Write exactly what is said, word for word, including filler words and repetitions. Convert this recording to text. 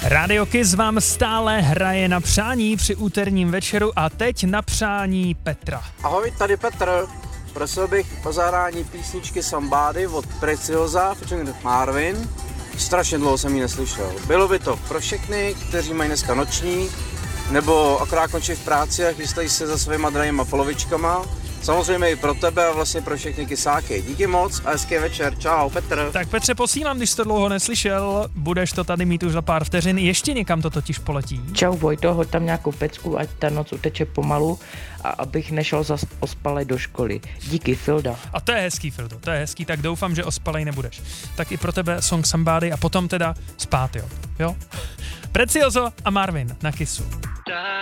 Radio Kiss vám stále hraje na přání při úterním večeru a teď na přání Petra. Ahoj, tady Petr. Prosil bych o zahrání písničky Somebody od Preciosa featuring Marvin. Strašně dlouho jsem ji neslyšel. Bylo by to pro všechny, kteří mají dneska noční, nebo akorát končí v práci a chystají se za svýma drahýma polovičkama. Samozřejmě i pro tebe a vlastně pro všechny kysáky. Díky moc a hezký večer. Čau, Petr. Tak Petře, posílám, když jsi to dlouho neslyšel, budeš to tady mít už za pár vteřin, ještě někam to totiž poletí. Čau Vojto, hoď tam nějakou pecku, ať ta noc uteče pomalu a abych nešel zas ospalej do školy. Díky, Filda. A to je hezký, Fildo, to je hezký, tak doufám, že ospalej nebudeš. Tak i pro tebe song Somebody a potom teda spát, jo. jo? Precioso a Marvin na Kissu.